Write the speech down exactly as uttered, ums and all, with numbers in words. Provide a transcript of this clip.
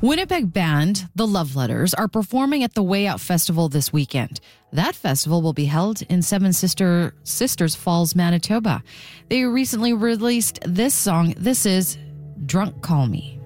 Winnipeg band, The Love Letters, are performing at the Way Out Festival this weekend. That festival will be held in Seven Sister Sisters Falls, Manitoba. They recently released this song. This is Drunk Call Me.